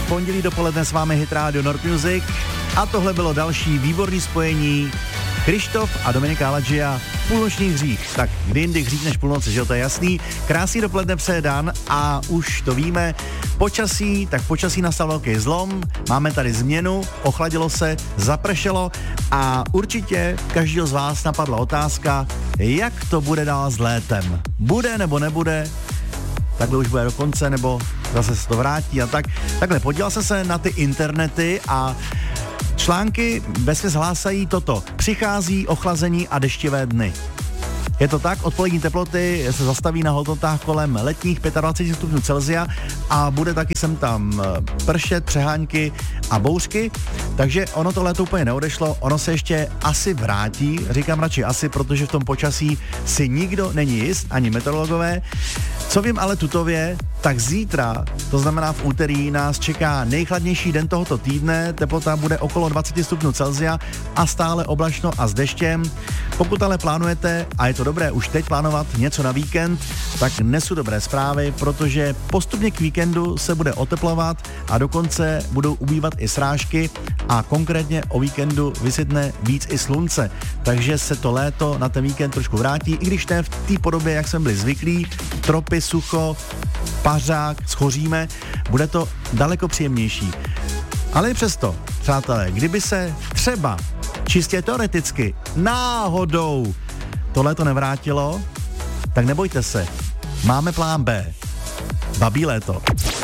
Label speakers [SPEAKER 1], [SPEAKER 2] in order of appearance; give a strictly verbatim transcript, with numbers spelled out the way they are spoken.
[SPEAKER 1] pondělí dopoledne s vámi Hit Radio Nord Music a tohle bylo další výborný spojení Krištof a Dominika Aladžia, Půlnoční hřích. Tak kdy jindy hřích než půlnoci, že jo, to je jasný. Krásný dopoledne přeje Dan a už to víme. Počasí, tak počasí nastal velký zlom, máme tady změnu, ochladilo se, zapršelo a určitě každýho z vás napadla otázka, jak to bude dál s létem. Bude nebo nebude? Takhle už bude do konce, nebo zase se to vrátí a tak. Takhle, podíval jsem se na ty internety a články vesměs hlásají toto. Přichází ochlazení a deštivé dny. Je to tak, odpolední teploty se zastaví na hodnotách kolem letních dvacet pět stupňů Celsia a bude taky sem tam pršet, přehánky a bouřky, takže ono to léto úplně neodešlo, ono se ještě asi vrátí, říkám radši asi, protože v tom počasí si nikdo není jist, ani meteorologové. Co vím ale tutově, tak zítra, to znamená v úterý, nás čeká nejchladnější den tohoto týdne, teplota bude okolo dvacet stupňů Celsia a stále oblačno a s deštěm. Pokud ale plánujete, a je to dobré už teď plánovat něco na víkend, tak nesu dobré zprávy, protože postupně k víkendu se bude oteplovat a dokonce budou ubývat i srážky a konkrétně o víkendu vysvětne víc i slunce. Takže se to léto na ten víkend trošku vrátí, i když ne v té podobě, jak jsme byli zvyklí, tropy, sucho, pařák, schoříme, bude to daleko příjemnější. Ale i přesto, přátelé, kdyby se třeba čistě teoreticky náhodou tohle to nevrátilo, tak nebojte se, máme plán B. Babí léto.